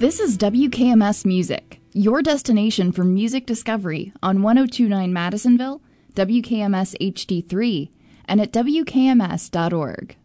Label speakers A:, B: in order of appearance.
A: This is WKMS Music, your destination for music discovery on 102.9 Madisonville, WKMS HD3, and at WKMS.org.